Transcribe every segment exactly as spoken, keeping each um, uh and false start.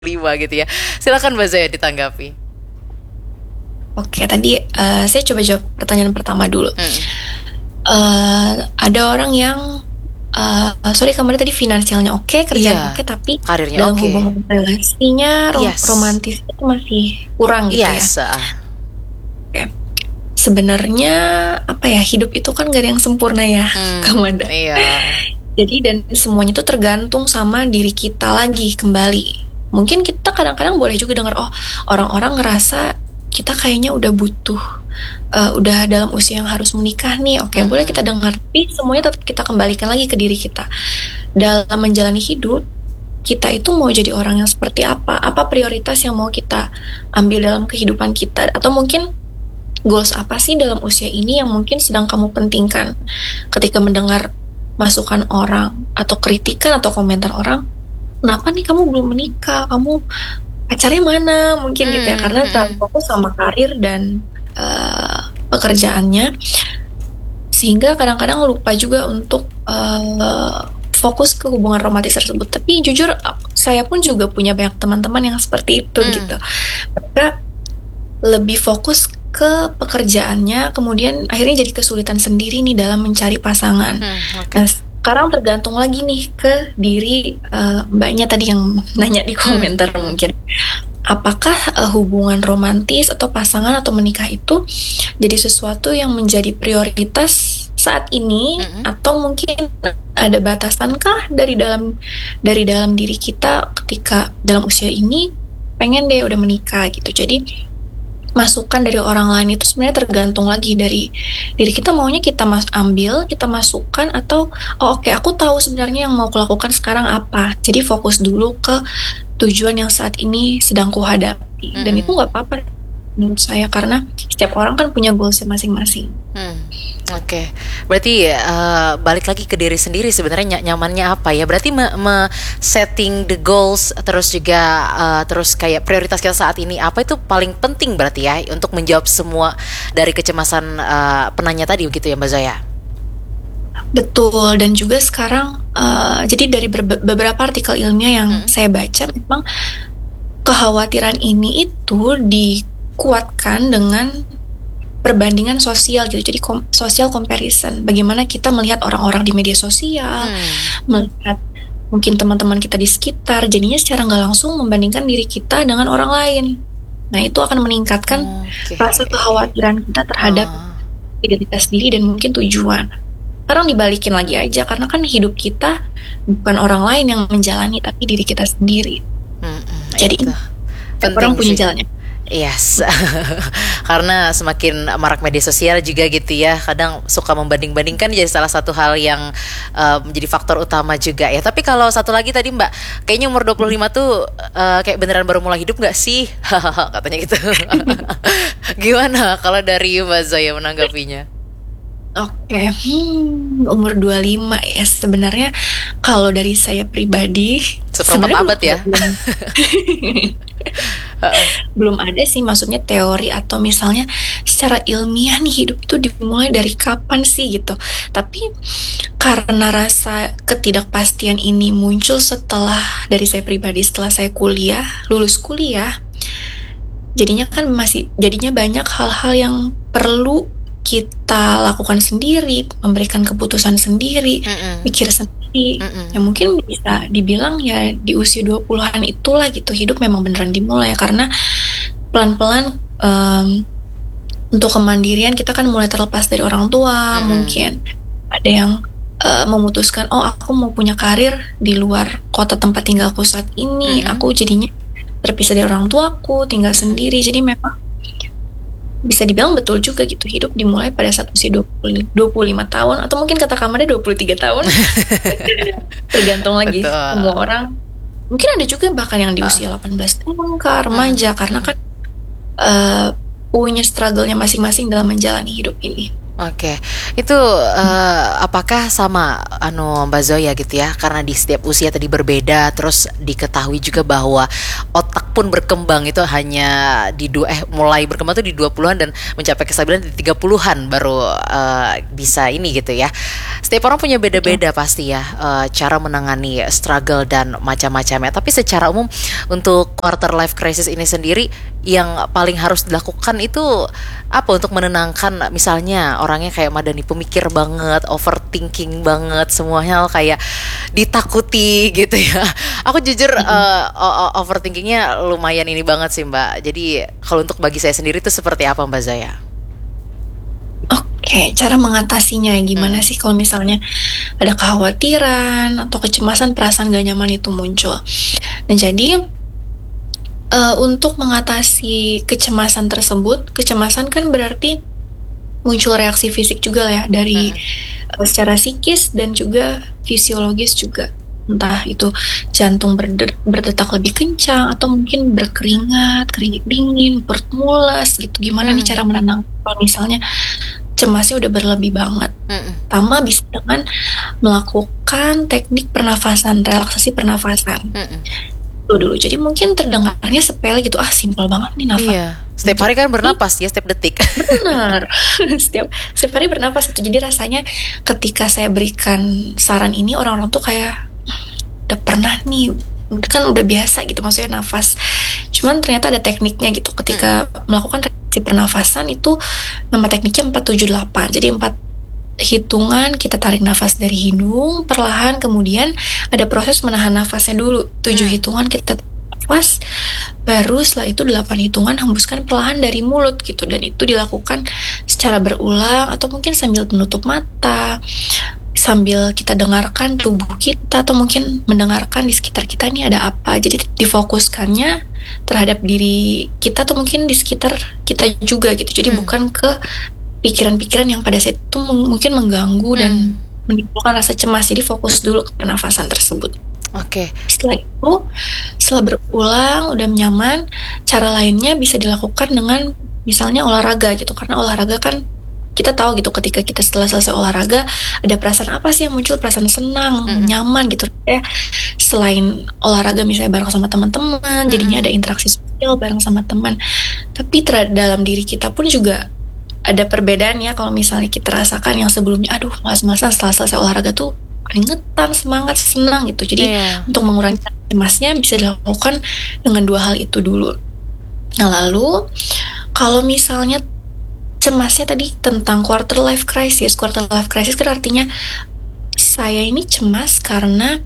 lima gitu ya. Silakan Mbak Zoya ditanggapi. Oke, tadi uh, saya coba jawab pertanyaan pertama dulu. Hmm. Uh, ada orang yang uh, sorry kemarin tadi finansialnya oke, okay, kerjaan Iya, oke, okay, tapi karirnya dalam oke. hubungan relasinya rom- Yes. romantis itu masih kurang gitu Yes. ya. Oke. Sebenarnya apa ya, hidup itu kan gak ada yang sempurna ya, Hmm, Kamanda. iya. Jadi dan semuanya itu tergantung sama diri kita lagi kembali. Mungkin kita kadang-kadang boleh juga dengar, oh orang-orang ngerasa kita kayaknya udah butuh, uh, udah dalam usia yang harus menikah nih. Oke, Hmm. boleh kita dengar, tapi semuanya tetap kita kembalikan lagi ke diri kita. Dalam menjalani hidup, kita itu mau jadi orang yang seperti apa? Apa prioritas yang mau kita ambil dalam kehidupan kita? Atau mungkin goals apa sih dalam usia ini yang mungkin sedang kamu pentingkan ketika mendengar masukan orang atau kritikan atau komentar orang, kenapa nih kamu belum menikah, kamu pacarnya mana, mungkin gitu ya, Hmm, karena hmm. terlalu fokus sama karir dan uh, pekerjaannya, sehingga kadang-kadang lupa juga untuk uh, fokus ke hubungan romantis tersebut. Tapi jujur saya pun juga punya banyak teman-teman yang seperti itu. Hmm. Gitu, mereka lebih fokus ke pekerjaannya, kemudian akhirnya jadi kesulitan sendiri nih dalam mencari pasangan. Hmm, okay. Nah, sekarang tergantung lagi nih ke diri uh, mbaknya tadi yang nanya di komentar. Hmm. Mungkin apakah uh, hubungan romantis atau pasangan atau menikah itu jadi sesuatu yang menjadi prioritas saat ini, mm-hmm. atau mungkin ada batasankah dari dalam dari dalam diri kita ketika dalam usia ini pengen deh udah menikah gitu. Jadi masukan dari orang lain itu sebenarnya tergantung lagi dari diri kita, maunya kita mas ambil, kita masukkan, atau oh oke okay, aku tahu sebenarnya yang mau kulakukan sekarang apa. Jadi fokus dulu ke tujuan yang saat ini sedang kuhadapi. Mm-hmm. Dan itu nggak apa-apa menurut saya, karena setiap orang kan punya goalsnya masing-masing. Hmm. Oke, okay. Berarti uh, balik lagi ke diri sendiri sebenarnya nyamannya apa ya? Berarti me, me setting the goals, terus juga uh, terus kayak prioritas kita saat ini apa, itu paling penting berarti ya untuk menjawab semua dari kecemasan uh, penanya tadi begitu ya Mbak Zoya? Betul, dan juga sekarang uh, jadi dari ber- beberapa artikel ilmiah yang hmm. saya baca, memang kekhawatiran ini itu dikuatkan dengan perbandingan sosial gitu. Jadi kom- social comparison, bagaimana kita melihat orang-orang di media sosial, hmm. melihat mungkin teman-teman kita di sekitar, jadinya secara nggak langsung membandingkan diri kita dengan orang lain. Nah itu akan meningkatkan okay. rasa kekhawatiran kita terhadap uh. diri kita sendiri dan mungkin tujuan. Sekarang dibalikin lagi aja, karena kan hidup kita bukan orang lain yang menjalani, tapi diri kita sendiri. Hmm, Jadi orang punya jalannya. Yes, karena semakin marak media sosial juga gitu ya, kadang suka membanding-bandingkan, jadi salah satu hal yang uh, menjadi faktor utama juga ya. Tapi kalau satu lagi tadi Mbak, kayaknya umur dua puluh lima tuh uh, kayak beneran baru mulai hidup gak sih? Katanya gitu. Gimana kalau dari Mbak Zoya menanggapinya? Oke, okay. hmm, umur dua puluh lima ya, sebenarnya kalau dari saya pribadi seperempat abad ya. Belum, belum ada sih, maksudnya teori atau misalnya secara ilmiah nih hidup itu dimulai dari kapan sih gitu. Tapi karena rasa ketidakpastian ini muncul setelah dari saya pribadi, setelah saya kuliah, lulus kuliah, jadinya kan masih jadinya banyak hal-hal yang perlu kita lakukan sendiri, memberikan keputusan sendiri, Mm-mm. mikir sendiri. Mm-mm. Ya mungkin bisa dibilang ya di usia dua puluhan itulah gitu, hidup memang beneran dimulai, karena pelan-pelan um, untuk kemandirian kita kan mulai terlepas dari orang tua. Mm-hmm. Mungkin ada yang uh, memutuskan, oh aku mau punya karir di luar kota tempat tinggalku saat ini. Mm-hmm. Aku jadinya terpisah dari orang tuaku, tinggal sendiri. Jadi memang bisa dibilang betul juga gitu, hidup dimulai pada saat usia dua puluh lima tahun, atau mungkin kata kamarnya dua puluh tiga tahun. Tergantung lagi. Betul. Semua orang. Mungkin ada juga bahkan yang di usia delapan belas tahun ke remaja, hmm. karena kan uh, punya struggle-nya masing-masing dalam menjalani hidup ini. Oke, okay. Itu uh, apakah sama anu Mbak Zoya gitu ya? Karena di setiap usia tadi berbeda, terus diketahui juga bahwa otak pun berkembang itu hanya di dua eh mulai berkembang tuh di dua puluhan dan mencapai kestabilan di tiga puluhan baru uh, bisa ini gitu ya. Setiap orang punya beda-beda pasti ya uh, cara menangani struggle dan macam-macamnya. Tapi secara umum untuk quarter life crisis ini sendiri yang paling harus dilakukan itu apa untuk menenangkan misalnya orangnya kayak Madani pemikir banget, overthinking banget, semuanya kayak ditakuti gitu ya. Aku jujur uh, overthinkingnya lumayan ini banget sih Mbak. Jadi kalau untuk bagi saya sendiri itu seperti apa Mbak Zaya? Oke, cara mengatasinya gimana Hmm. sih kalau misalnya ada kekhawatiran atau kecemasan, perasaan gak nyaman itu muncul. Nah, jadi uh, untuk mengatasi kecemasan tersebut, kecemasan kan berarti muncul reaksi fisik juga ya dari Hmm. uh, secara psikis dan juga fisiologis juga. Entah itu jantung berde- berdetak lebih kencang atau mungkin berkeringat, keringat dingin, perut mules gitu. Gimana nih Hmm. cara menenang kalau misalnya cemasnya udah berlebih banget? Hmm. Pertama bisa dengan melakukan teknik pernafasan, relaksasi pernafasan. Hmm. Itu dulu. Jadi mungkin terdengarnya sepele gitu, ah simpel banget nih nafas. Iya, setiap hari kan bernapas ya, setiap detik. Benar. setiap setiap hari bernapas itu. Jadi rasanya ketika saya berikan saran ini orang-orang tuh kayak udah pernah nih, kan udah biasa gitu maksudnya nafas. Cuman ternyata ada tekniknya gitu ketika hmm. melakukan reaksi pernafasan itu nama tekniknya empat tujuh delapan. Jadi empat hitungan kita tarik nafas dari hidung perlahan, kemudian ada proses menahan nafasnya dulu. tujuh hmm. hitungan kita nafas, baru setelah itu delapan hitungan hembuskan perlahan dari mulut gitu. Dan itu dilakukan secara berulang atau mungkin sambil menutup mata, sambil kita dengarkan tubuh kita atau mungkin mendengarkan di sekitar kita ini ada apa. Jadi difokuskannya terhadap diri kita atau mungkin di sekitar kita juga gitu. Jadi hmm. bukan ke pikiran-pikiran yang pada saat itu mungkin mengganggu hmm. dan menimbulkan rasa cemas. Jadi fokus dulu ke pernafasan tersebut. Oke. Okay. Setelah itu, setelah berulang udah nyaman, cara lainnya bisa dilakukan dengan misalnya olahraga gitu. Karena olahraga kan kita tahu gitu ketika kita setelah selesai olahraga ada perasaan apa sih yang muncul, perasaan senang, mm-hmm. nyaman gitu ya. Selain olahraga misalnya bareng sama teman-teman, mm-hmm. jadinya ada interaksi sosial bareng sama teman. Tapi ter- dalam diri kita pun juga ada perbedaan ya. Kalau misalnya kita rasakan yang sebelumnya aduh malas-malasan, setelah selesai olahraga tuh keringetan, semangat, senang gitu. Jadi yeah. untuk mengurangi cemasnya bisa dilakukan dengan dua hal itu dulu. Nah lalu kalau misalnya cemasnya tadi tentang quarter life crisis. Quarter life crisis kan artinya saya ini cemas karena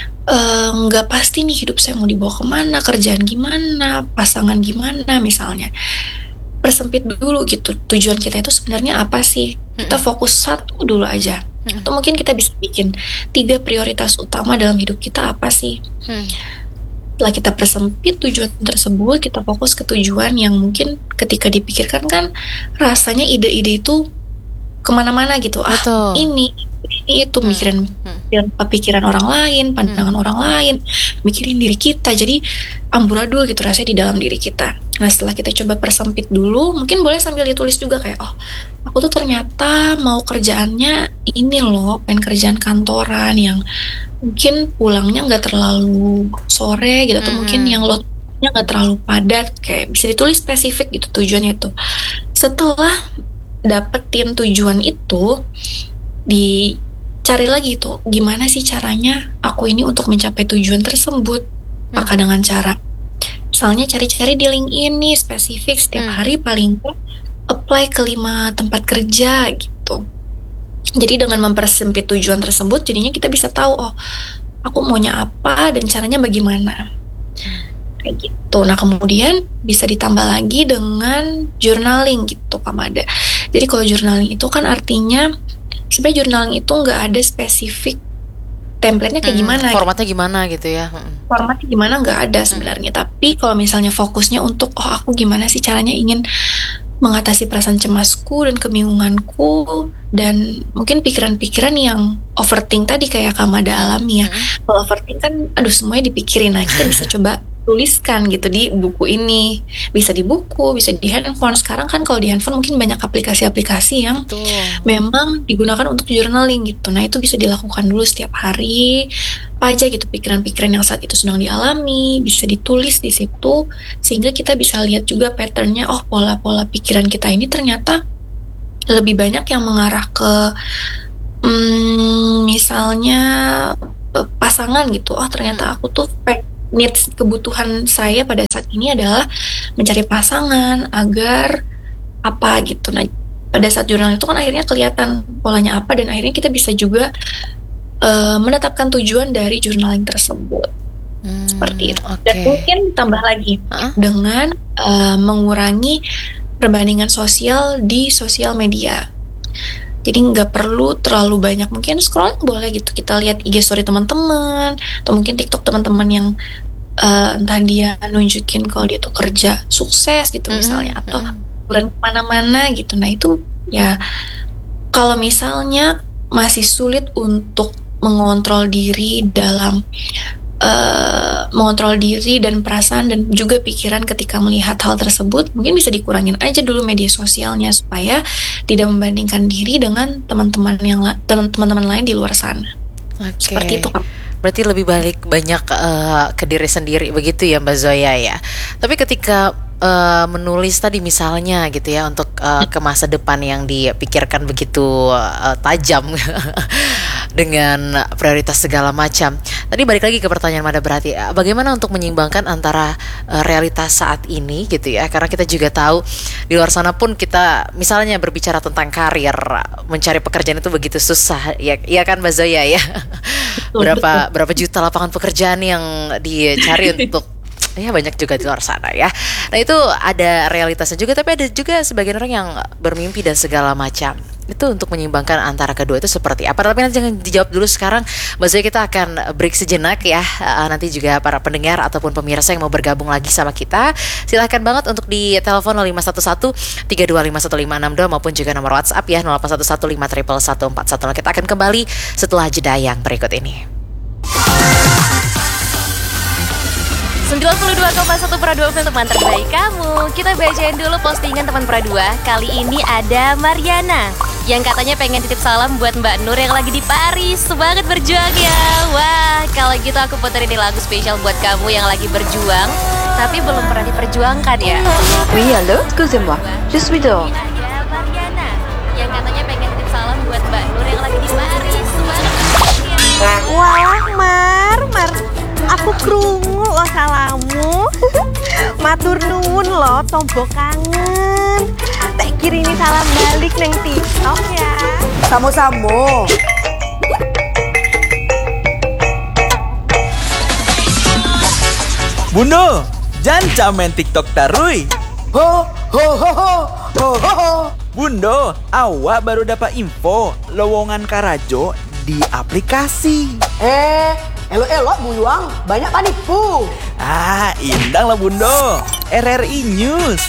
nggak uh, pasti nih hidup saya mau dibawa kemana, kerjaan gimana, pasangan gimana misalnya. Persempit dulu gitu, tujuan kita itu sebenarnya apa sih? Kita fokus satu dulu aja. Atau mungkin kita bisa bikin tiga prioritas utama dalam hidup kita apa sih? Hmm. Setelah kita persempit tujuan tersebut, kita fokus ke tujuan yang mungkin ketika dipikirkan kan rasanya ide-ide itu kemana-mana gitu. Betul. Ah ini, ini itu hmm. mikirin hmm. pikiran orang lain, pandangan hmm. orang lain, mikirin diri kita. Jadi amburadul gitu rasanya di dalam diri kita. Nah setelah kita coba persempit dulu, mungkin boleh sambil ditulis juga kayak oh aku tuh ternyata mau kerjaannya ini loh, pengen kerjaan kantoran yang mungkin pulangnya nggak terlalu sore gitu, atau mm-hmm. mungkin yang lotnya nggak terlalu padat, kayak bisa ditulis spesifik gitu tujuannya itu. Setelah dapetin tujuan itu, dicari lagi tuh gimana sih caranya aku ini untuk mencapai tujuan tersebut. Maka mm-hmm. dengan cara misalnya cari-cari di LinkedIn nih spesifik setiap mm-hmm. hari paling apply ke lima tempat kerja gitu. Jadi dengan mempersempit tujuan tersebut, jadinya kita bisa tahu oh aku maunya apa dan caranya bagaimana. Kayak gitu. Nah kemudian bisa ditambah lagi dengan journaling gitu Kak Mada. Jadi kalau journaling itu kan artinya sebenarnya journaling itu nggak ada spesifik template-nya kayak hmm, gimana. Formatnya gitu. gimana gitu ya. Formatnya gimana nggak ada sebenarnya. Hmm. Tapi kalau misalnya fokusnya untuk oh aku gimana sih caranya ingin mengatasi perasaan cemasku dan kebingunganku dan mungkin pikiran-pikiran yang overthink tadi kayak Kak Mada alami ya. Hmm. Kalau overthink kan aduh semuanya dipikirin. Nah kita bisa coba tuliskan gitu di buku ini. Bisa di buku, bisa di handphone. Sekarang kan kalau di handphone mungkin banyak aplikasi-aplikasi yang Betul. memang digunakan untuk journaling gitu. Nah, itu bisa dilakukan dulu setiap hari. Apa aja gitu pikiran-pikiran yang saat itu sedang dialami, bisa ditulis di situ sehingga kita bisa lihat juga pattern-nya. Oh, pola-pola pikiran kita ini ternyata lebih banyak yang mengarah ke hmm, misalnya eh, pasangan gitu. Oh, ternyata aku tuh pe- needs kebutuhan saya pada saat ini adalah mencari pasangan agar apa gitu. Nah, pada saat jurnal itu kan akhirnya kelihatan polanya apa dan akhirnya kita bisa juga uh, menetapkan tujuan dari journaling tersebut. Hmm, Seperti itu. oke. Dan mungkin tambah lagi Heeh. dengan uh, mengurangi perbandingan sosial di sosial media. Jadi nggak perlu terlalu banyak, mungkin scroll boleh gitu, kita lihat I G story teman-teman atau mungkin TikTok teman-teman yang uh, entah dia nunjukin kalau dia tuh kerja sukses gitu misalnya, Mm-mm, atau mm-mm. liburan kemana-mana gitu. Nah itu ya kalau misalnya masih sulit untuk mengontrol diri dalam uh, mengontrol diri dan perasaan dan juga pikiran ketika melihat hal tersebut, mungkin bisa dikurangin aja dulu media sosialnya supaya tidak membandingkan diri dengan teman-teman yang la- teman- teman-teman lain di luar sana. Oke. Seperti itu, Kak. Berarti lebih balik banyak eh, ke diri sendiri begitu ya Mbak Zoya ya. Tapi ketika eh, menulis tadi misalnya gitu ya untuk eh, ke masa depan yang dipikirkan begitu eh, tajam dengan prioritas segala macam. Tadi balik lagi ke pertanyaan Mada berarti eh, bagaimana untuk menyeimbangkan antara eh, realitas saat ini gitu ya. Karena kita juga tahu di luar sana pun kita misalnya berbicara tentang karir, mencari pekerjaan itu begitu susah ya, iya kan Mbak Zoya ya. berapa berapa juta lapangan pekerjaan yang dicari untuk ya banyak juga di luar sana ya. Nah itu ada realitasnya juga, tapi ada juga sebagian orang yang bermimpi dan segala macam. Itu untuk menyeimbangkan antara kedua itu seperti apa? Tapi nanti jangan dijawab dulu sekarang. Mbak Zoya, kita akan break sejenak ya. Uh, nanti juga para pendengar ataupun pemirsa yang mau bergabung lagi sama kita, silahkan banget untuk di telepon nol lima satu satu tiga dua lima satu lima enam dua maupun juga nomor WhatsApp ya nol delapan satu satu lima satu satu empat satu nol. Kita akan kembali setelah jeda yang berikut ini. sembilan puluh dua koma satu Pradua F M, teman terbaik kamu. Kita bacain dulu postingan teman Pradua. Kali ini ada Mariana yang katanya pengen titip salam buat Mbak Nur yang lagi di Paris. Semangat berjuang ya. Wah, kalau gitu aku puterin lagu spesial buat kamu yang lagi berjuang tapi belum pernah diperjuangkan ya. Oui, allô, excusez-moi, je suis dehors. Ada Mariana yang katanya pengen titip salam buat Mbak Nur yang lagi di Paris. Semangat berjuang ya. Walah Mar, Mar, aku krungu lo salamu. Matur nuwun lo, tombo kangen. Tak kirimi salam balik neng TikTok ya. Samo-samo. Bundo, jangan main TikTok tarui. Ho ho ho ho ho ho ho. Bundo, awak baru dapat info lowongan Karajo di aplikasi. Eh, elok-elok buyuang, banyak panipu. Ah, indang lah Bundo. R R I News.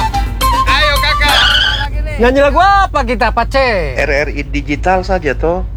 Nyanyi lagu apa kita, Pace? R R I digital saja toh.